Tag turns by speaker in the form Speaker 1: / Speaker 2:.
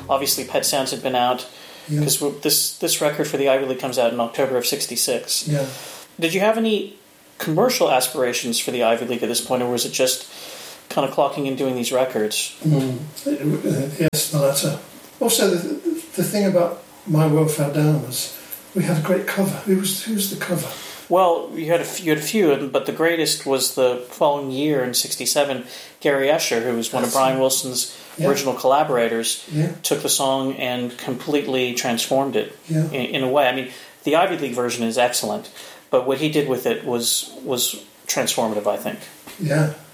Speaker 1: obviously Pet Sounds had been out, because this record for the Ivy League comes out in October of '66.
Speaker 2: Yeah. Did
Speaker 1: you have any commercial aspirations for the Ivy League at this point, or was it just kind of clocking and doing these records?
Speaker 2: Yes, the latter. Also, the thing about My World Fell Down was we had a great cover. Who's the cover?
Speaker 1: Well, you had a few, but the greatest was the following year in '67. Gary Escher, who was one of Brian Wilson's original collaborators, took the song and completely transformed it in a way. I mean, the Ivy League version is excellent, but what he did with it was transformative, I think.
Speaker 2: Yeah.